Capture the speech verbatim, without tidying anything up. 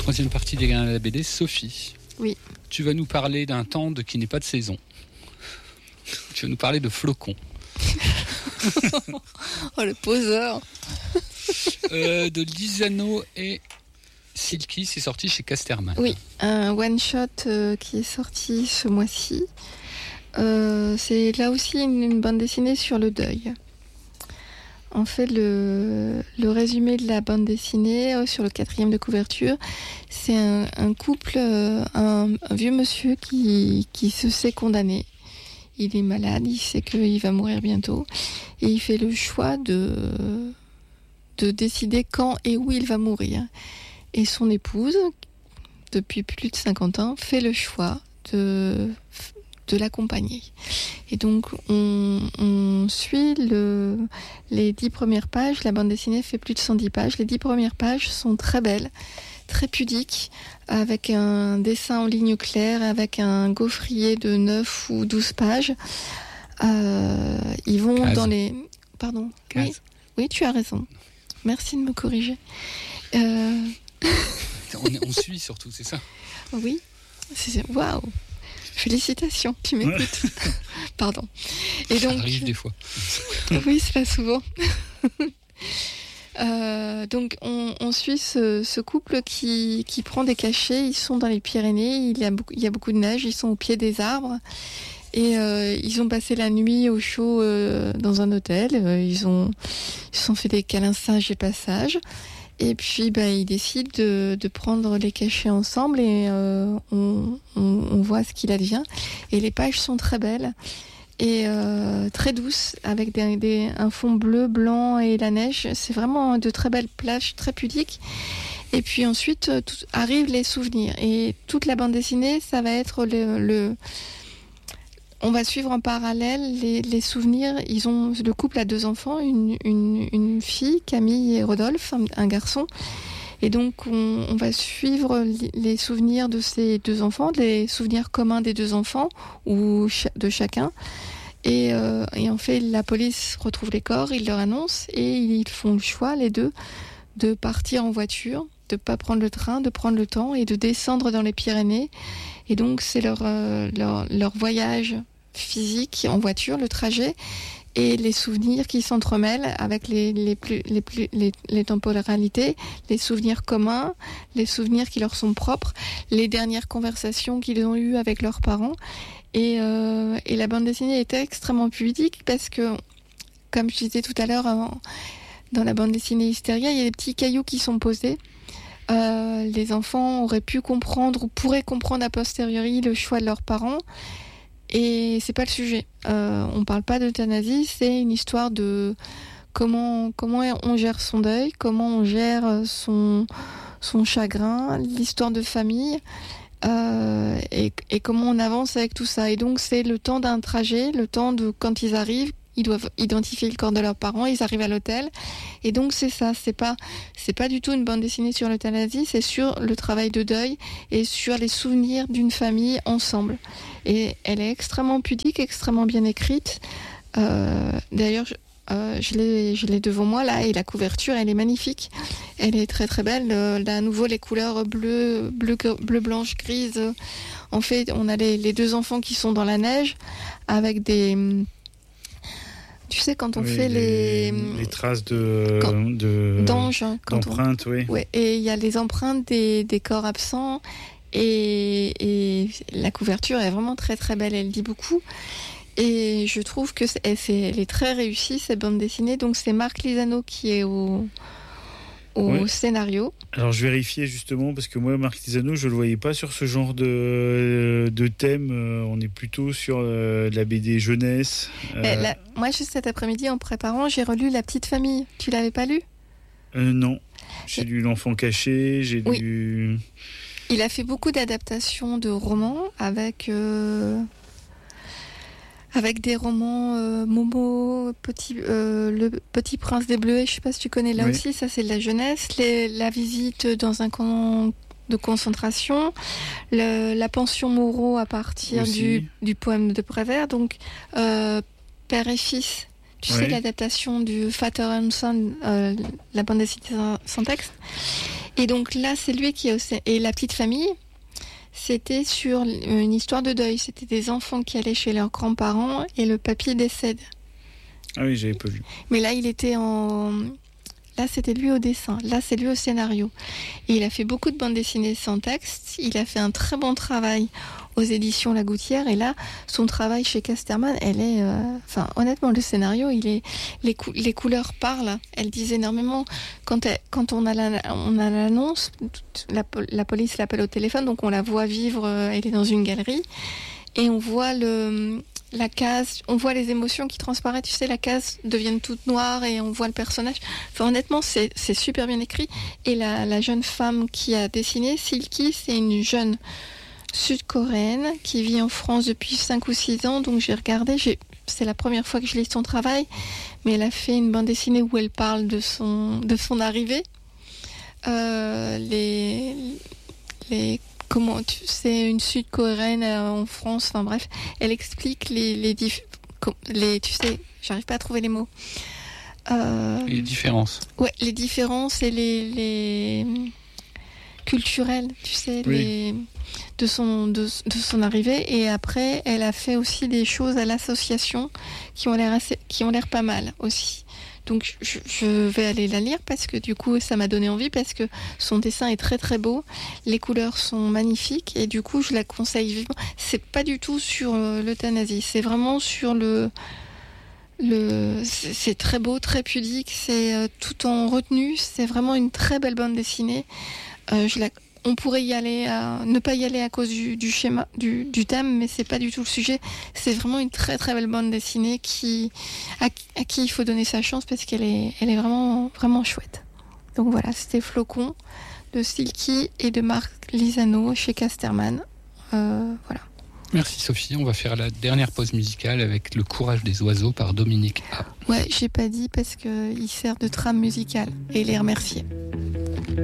troisième partie des Grains à la B D. Sophie. Oui. Tu vas nous parler d'un temps de, qui n'est pas de saison. Tu vas nous parler de Flocon. Oh, le poseur. euh, De Lisano et Silky, c'est sorti chez Casterman. Oui, un one-shot euh, qui est sorti ce mois-ci. Euh, c'est là aussi une, une bande dessinée sur le deuil. En fait, le, le résumé de la bande dessinée euh, sur le quatrième de couverture, c'est un, un couple, euh, un, un vieux monsieur qui, qui se sait condamné. Il est malade, il sait qu'il va mourir bientôt. Et il fait le choix de, de décider quand et où il va mourir. Et son épouse, depuis plus de cinquante ans, fait le choix de, de l'accompagner. Et donc, on, on suit le, les dix premières pages. La bande dessinée fait plus de cent dix pages. Les dix premières pages sont très belles, très pudiques, avec un dessin en ligne claire, avec un gaufrier de neuf ou douze pages. Euh, ils vont Case. dans les... Pardon. Oui, oui, tu as raison. Merci de me corriger. Euh... on, on suit surtout, c'est ça? Oui. C'est... Waouh. Félicitations, tu m'écoutes. Pardon. Et donc, ça arrive des fois. Oui, c'est pas souvent. Euh, donc on, on suit ce, ce couple qui, qui prend des cachets. Ils sont dans les Pyrénées, il y a beaucoup, il y a beaucoup de neige, ils sont au pied des arbres et euh, ils ont passé la nuit au chaud euh, dans un hôtel. Euh, ils ont ils se sont fait des câlins singes et passages et puis bah, ils décident de, de prendre les cachets ensemble et euh, on, on, on voit ce qu'il advient. Et les pages sont très belles. Et euh, très douce, avec des, des, un fond bleu, blanc et la neige. C'est vraiment de très belles plages, très pudiques. Et puis ensuite, tout, arrivent les souvenirs. Et toute la bande dessinée, ça va être le... le on va suivre en parallèle les, les souvenirs. Ils ont, le couple a deux enfants, une, une, une fille, Camille et Rodolphe, un, un garçon. Et donc, on, on va suivre les souvenirs de ces deux enfants, les souvenirs communs des deux enfants, ou de chacun. Et, euh, et en fait, la police retrouve les corps, ils leur annoncent, et ils font le choix, les deux, de partir en voiture, de ne pas prendre le train, de prendre le temps, et de descendre dans les Pyrénées. Et donc, c'est leur, euh, leur, leur voyage physique en voiture, le trajet, et les souvenirs qui s'entremêlent avec les, les, plus, les, plus, les, les temporalités, les souvenirs communs, les souvenirs qui leur sont propres, les dernières conversations qu'ils ont eues avec leurs parents. Et, euh, et la bande dessinée était extrêmement pudique parce que, comme je disais tout à l'heure, dans la bande dessinée Hystéria, il y a des petits cailloux qui sont posés. Euh, les enfants auraient pu comprendre ou pourraient comprendre a posteriori le choix de leurs parents. Et c'est pas le sujet. Euh, on parle pas d'euthanasie, c'est une histoire de comment comment on gère son deuil, comment on gère son son chagrin, l'histoire de famille, euh, et, et comment on avance avec tout ça. Et donc c'est le temps d'un trajet, le temps de quand ils arrivent, ils doivent identifier le corps de leurs parents, ils arrivent à l'hôtel. Et donc c'est ça, c'est pas c'est pas du tout une bande dessinée sur l'euthanasie, c'est sur le travail de deuil et sur les souvenirs d'une famille ensemble. Et elle est extrêmement pudique, extrêmement bien écrite. Euh, d'ailleurs, je, euh, je, l'ai, je l'ai devant moi là, et la couverture, elle est magnifique. Elle est très très belle. Euh, là, à nouveau, les couleurs bleu, bleu, bleu, blanche, grise. En fait, on a les, les deux enfants qui sont dans la neige avec des... Tu sais, quand on oui, fait les... Les traces de... Quand, de d'anges. Quand d'empreintes, on, oui. Ouais, et il y a les empreintes des, des corps absents. Et, et la couverture est vraiment très très belle, elle dit beaucoup. Et je trouve que c'est, c'est, elle est très réussie, cette bande dessinée. Donc c'est Marc Lisano qui est au, au ouais. scénario. Alors je vérifiais justement, parce que moi, Marc Lisano, je ne le voyais pas sur ce genre de, de thème. On est plutôt sur euh, la B D jeunesse. Euh... La, moi, juste cet après-midi, en préparant, j'ai relu La Petite Famille. Tu l'avais pas lu ? euh, Non. J'ai et... lu L'Enfant Caché, j'ai oui. lu... Il a fait beaucoup d'adaptations de romans avec, euh, avec des romans euh, Momo, Petit, euh, Le Petit Prince des Bleuets, je ne sais pas si tu connais là oui. aussi, ça c'est de la jeunesse. Les, la visite dans un camp de concentration, le, la pension Moreau à partir du, du poème de Prévert, donc euh, Père et Fils. Tu oui. sais, l'adaptation du Father and Son, euh, la bande dessinée sans texte. Et donc là, c'est lui qui a aussi... Et la petite famille, c'était sur une histoire de deuil. C'était des enfants qui allaient chez leurs grands-parents et le papy décède. Ah oui, j'avais pas vu. Mais là, il était en... Là, c'était lui au dessin. Là, c'est lui au scénario. Et il a fait beaucoup de bandes dessinées sans texte. Il a fait un très bon travail aux éditions La Gouttière. Et là, son travail chez Casterman, elle est... Euh... Enfin, honnêtement, le scénario, il est... Les, cou... les couleurs parlent. Elles disent énormément. Quand, elle... Quand on a la... on a l'annonce, la, la police l'appelle au téléphone, donc on la voit vivre. Elle est dans une galerie. Et on voit le... la case, on voit les émotions qui transparaissent, tu sais, la case devient toute noire et on voit le personnage. Enfin, honnêtement, c'est, c'est super bien écrit. Et la, la jeune femme qui a dessiné, Silky, c'est une jeune sud-coréenne qui vit en France depuis cinq ou six ans. Donc j'ai regardé, j'ai, c'est la première fois que je lis son travail, mais elle a fait une bande dessinée où elle parle de son, de son arrivée. Euh, les... les Comment tu c'est une sud-coréenne en France, enfin bref, elle explique les les, dif, les tu sais, j'arrive pas à trouver les mots. Euh, les différences. Ouais, les différences et les les culturelles, tu sais, oui. les de son de, de son arrivée. Et après, elle a fait aussi des choses à l'association qui ont l'air assez, qui ont l'air pas mal aussi. Donc je, je vais aller la lire parce que du coup ça m'a donné envie, parce que son dessin est très très beau, les couleurs sont magnifiques et du coup je la conseille vivement. C'est pas du tout sur euh, l'euthanasie, c'est vraiment sur le le c'est, c'est très beau, très pudique, c'est euh, tout en retenue, c'est vraiment une très belle bande dessinée. Euh, je la On pourrait y aller, à, ne pas y aller à cause du, du schéma, du, du thème, mais c'est pas du tout le sujet. C'est vraiment une très très belle bande dessinée qui, à, à qui il faut donner sa chance parce qu'elle est, elle est vraiment vraiment chouette. Donc voilà, c'était Flocon de Silky et de Marc Lisano chez Casterman. Euh, voilà. Merci Sophie, on va faire la dernière pause musicale avec Le courage des oiseaux par Dominique A. Ouais, j'ai pas dit parce que il sert de trame musicale et les remercier.